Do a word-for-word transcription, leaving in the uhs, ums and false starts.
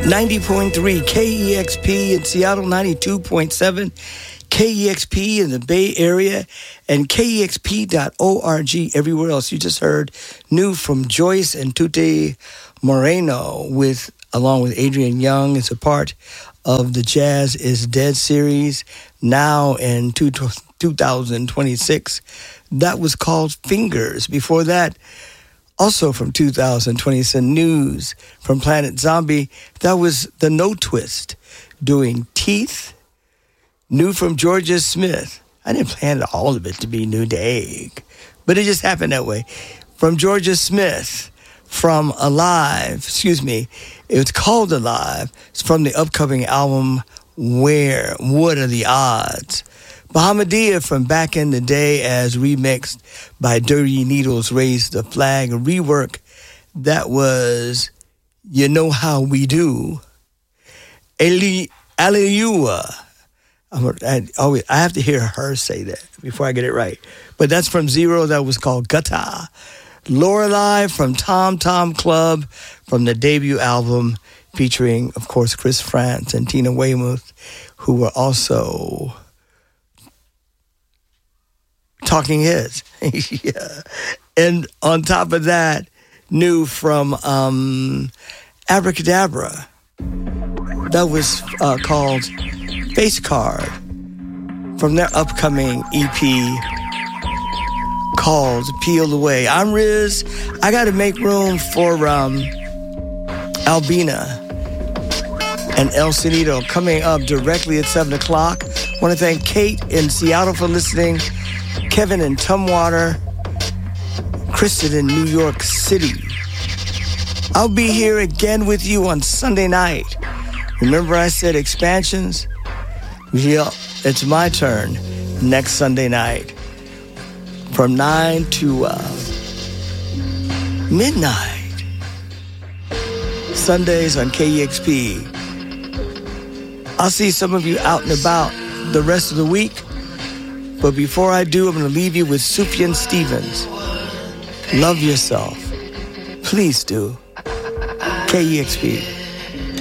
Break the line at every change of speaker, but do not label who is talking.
ninety point three K E X P in Seattle, ninety-two point seven K E X P in the Bay Area, and K E X P dot org everywhere else. You just heard new from Joyce and Tute Moreno, with along with Adrian Young. It's a part of the Jazz is Dead series, now in two, two thousand twenty-six. That was called Fingers. Before that, also from two thousand twenty-six, News from Planet Zombie. That was the No Twist doing Teeth. New from Georgia Smith. I didn't plan all of it to be New Day, but it just happened that way. From Georgia Smith, from Alive, excuse me, it's called Alive. It's from the upcoming album Where, What Are the Odds? Bahamadia from Back in the Day, as remixed by Dirty Needles, Raise the Flag, a rework that was You Know How We Do. Eli, Aliua. I, always, I have to hear her say that before I get it right. But that's from Zero. That was called Gutta. Lorelei from Tom Tom Club, from the debut album, featuring, of course, Chris France and Tina Weymouth, who were also Talking Heads. Yeah. And on top of that, new from um, Abracadabra. That was uh, called Face Card, from their upcoming E P called Peel Away. I'm Riz. I got to make room for um, Albina and El Sonido coming up directly at seven o'clock. I want to thank Kate in Seattle for listening, Kevin in Tumwater, Kristen in New York City. I'll be here again with you on Sunday night. Remember I said expansions? Yeah, it's my turn next Sunday night from nine to uh, midnight. Sundays on K E X P. I'll see some of you out and about the rest of the week. But before I do, I'm going to leave you with Sufjan Stevens. Love yourself. Please do. K E X P.